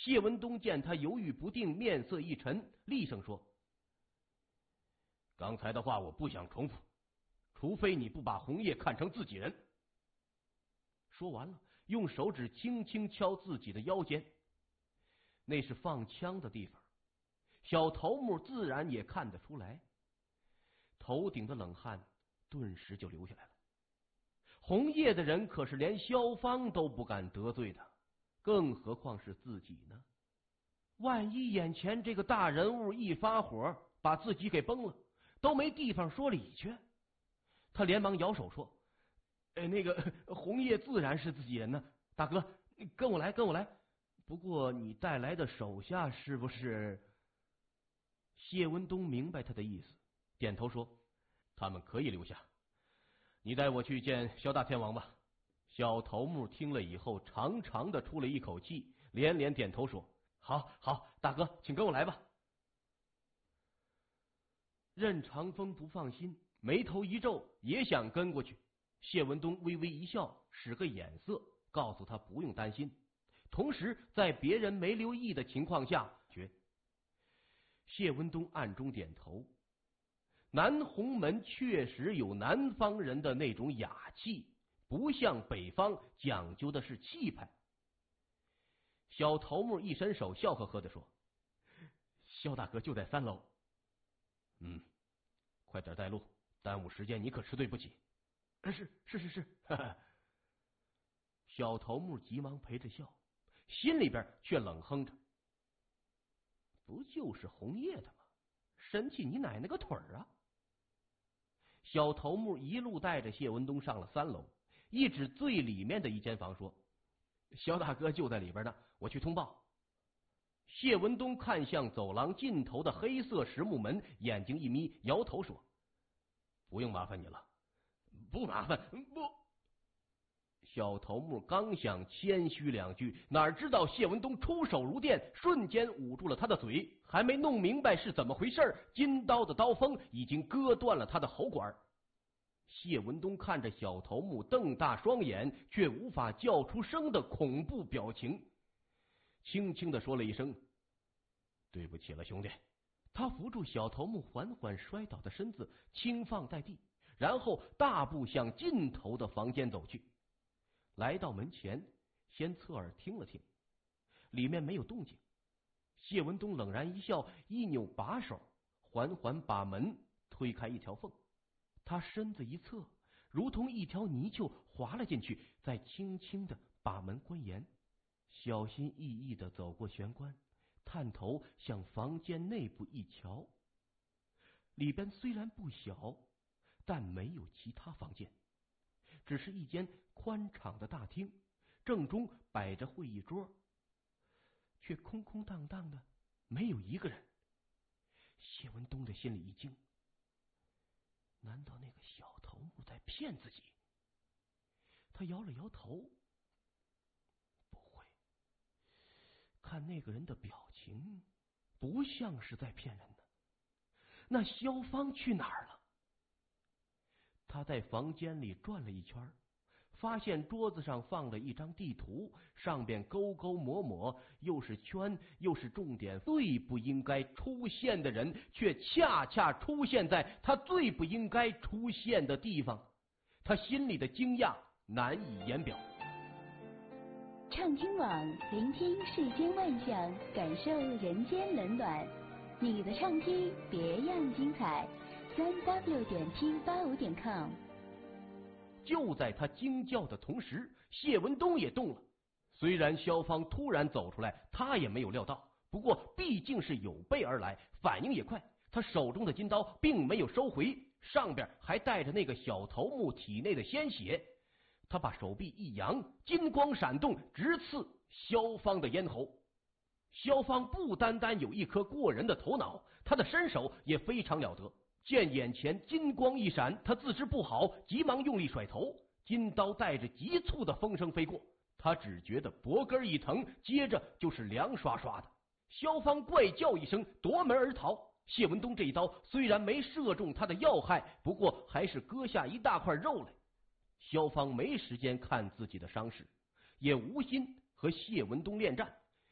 谢文东见他犹豫不定，面色一沉，厉声说：“刚才的话我不想重复，除非你不把红叶看成自己人。”说完了，用手指轻轻敲自己的腰间，那是放枪的地方。小头目自然也看得出来，头顶的冷汗顿时就流下来了。红叶的人可是连萧芳都不敢得罪的，更何况是自己呢？万一眼前这个大人物一发火，把自己给崩了，都没地方说理去。他连忙摇手说：“那个红叶自然是自己人呢，大哥，跟我来，跟我来。不过你带来的手下是不是？”谢文东明白他的意思，点头说：“他们可以留下，你带我去见萧大天王吧。”小头目听了以后，长长的出了一口气，连连点头说：“好，好，大哥，请跟我来吧。”任长风不放心，眉头一皱，也想跟过去。谢文东微微一笑，使个眼色，告诉他不用担心，同时在别人没留意的情况下谢文东暗中点头，南红门确实有南方人的那种雅气，不像北方讲究的是气派。小头目一伸手，笑呵呵地说：“萧大哥就在3楼。”“快点带路，耽误时间你可是对不起。”“是。”小头目急忙陪着笑，心里边却冷哼着：“不就是红叶的吗？神气你奶奶个腿啊！”小头目一路带着谢文东上了3楼，一指最里面的一间房说：“萧大哥就在里边呢，我去通报。”谢文东看向走廊尽头的黑色实木门，眼睛一眯，摇头说：“不用麻烦你了。”“不麻烦，不。”小头目刚想谦虚2句，哪知道谢文东出手如电，瞬间捂住了他的嘴，还没弄明白是怎么回事，金刀的刀锋已经割断了他的喉管。谢文东看着小头目瞪大双眼，却无法叫出声的恐怖表情，轻轻地说了一声：“对不起了，兄弟。”他扶住小头目缓缓摔倒的身子，轻放在地，然后大步向尽头的房间走去。来到门前，先侧耳听了听，里面没有动静。谢文东冷然一笑，一扭把手，缓缓把门推开一条缝。他身子一侧，如同一条泥鳅滑了进去，再轻轻的把门关严，小心翼翼的走过玄关，探头向房间内部一瞧。里边虽然不小，但没有其他房间，只是一间宽敞的大厅，正中摆着会议桌，却空空荡荡的，没有一个人。谢文东的心里一惊，难道那个小头目在骗自己？他摇了摇头，不会，看那个人的表情，不像是在骗人的。那萧芳去哪儿了？他在房间里转了一圈，发现桌子上放了一张地图，上边勾勾抹抹，又是圈又是重点，最不应该出现的人却恰恰出现在他最不应该出现的地方，他心里的惊讶难以言表。 畅听网，聆听世间万象，感受人间冷暖。你的畅听别样精彩，3w.T85.com。 就在他惊叫的同时，谢文东也动了。虽然萧芳突然走出来，他也没有料到，不过毕竟是有备而来，反应也快。他手中的金刀并没有收回，上边还带着那个小头目体内的鲜血。他把手臂一扬，金光闪动，直刺萧芳的咽喉。萧芳不单单有一颗过人的头脑，他的身手也非常了得。见眼前金光一闪，他自知不好，急忙用力甩头，金刀带着急促的风声飞过，他只觉得脖根一疼，接着就是凉刷刷的。萧芳怪叫一声，夺门而逃。谢文东这一刀虽然没射中他的要害，不过还是割下一大块肉来。萧芳没时间看自己的伤势，也无心和谢文东恋战，